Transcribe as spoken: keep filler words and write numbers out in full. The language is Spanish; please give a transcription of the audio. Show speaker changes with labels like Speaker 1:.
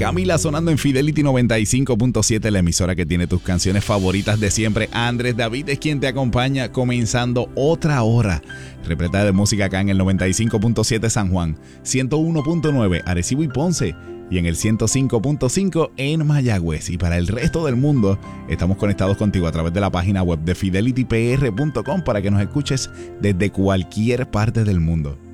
Speaker 1: Camila sonando en Fidelity noventa y cinco punto siete, la emisora que tiene tus canciones favoritas de siempre. Andrés David es quien te acompaña, comenzando otra hora repleta de música acá en el noventa y cinco punto siete San Juan, ciento uno punto nueve Arecibo y Ponce, y en el ciento cinco punto cinco en Mayagüez. Y para el resto del mundo, estamos conectados contigo a través de la página web de fidelity p r punto com para que nos escuches desde cualquier parte del mundo.